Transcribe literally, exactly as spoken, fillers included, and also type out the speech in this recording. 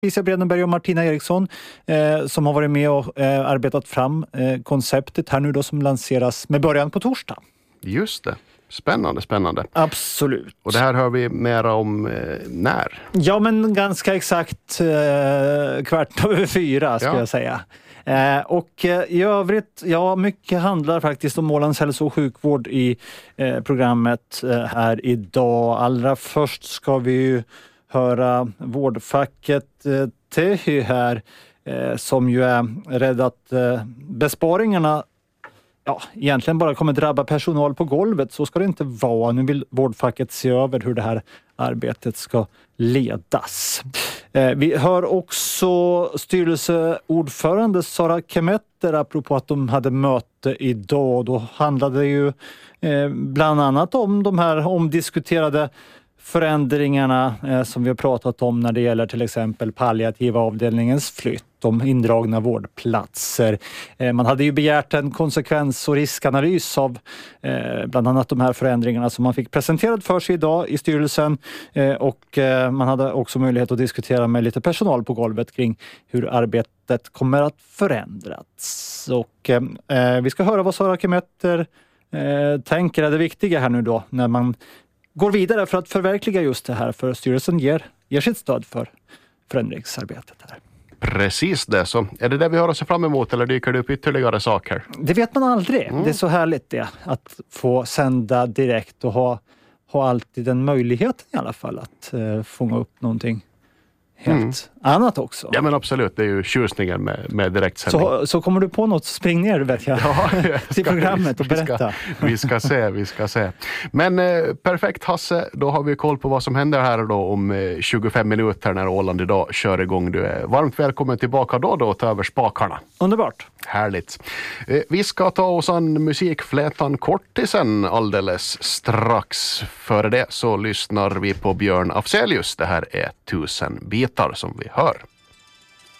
Lisa Bredenberg och Martina Eriksson eh, som har varit med och eh, arbetat fram eh, konceptet här nu då som lanseras med början på torsdag. Just det. Spännande, spännande. Absolut. Och det här hör vi mer om eh, när? Ja, men ganska exakt eh, kvart över fyra ska ja. jag säga. Eh, och eh, i övrigt, ja, mycket handlar faktiskt om Ålands hälso- och sjukvård i eh, programmet eh, här idag. Allra först ska vi ju höra vårdfacket eh, Tehy här eh, som ju är rädd att eh, besparingarna ja, egentligen bara kommer drabba personal på golvet. Så ska det inte vara. Nu vill vårdfacket se över hur det här arbetet ska ledas. Eh, vi hör också styrelseordförande Sara Kemetter apropå att de hade möte idag. Då handlade det ju eh, bland annat om de här omdiskuterade förändringarna eh, som vi har pratat om när det gäller till exempel palliativa avdelningens flytt, om indragna vårdplatser. Eh, man hade ju begärt en konsekvens- och riskanalys av eh, bland annat de här förändringarna som man fick presenterad för sig idag i styrelsen eh, och eh, man hade också möjlighet att diskutera med lite personal på golvet kring hur arbetet kommer att förändras. Och eh, vi ska höra vad Sara Kemetter eh, tänker är det viktiga här nu då när man går vidare för att förverkliga just det här, för styrelsen ger, ger sitt stöd för förändringsarbetet här. Precis det, så är det det vi har att se fram emot eller dyker det upp ytterligare saker? Det vet man aldrig. Mm. Det är så härligt det, att få sända direkt och ha, ha alltid den möjligheten i alla fall att eh, fånga upp någonting helt mm. annat också. Ja men absolut, det är ju tjusningen med, med direktsändning. Så, så kommer du på något, spring ner vet jag, ja, till programmet och berätta. Vi ska, vi ska se, vi ska se. Men eh, perfekt Hasse, då har vi koll på vad som händer här då om eh, tjugofem minuter när Åland idag kör igång. Du är varmt välkommen tillbaka då då till över spakarna. Underbart. Härligt. Eh, vi ska ta oss an musikflätan kortisen alldeles strax. Före det så lyssnar vi på Björn Afzelius. Det här är Tusen bitar som vi hör.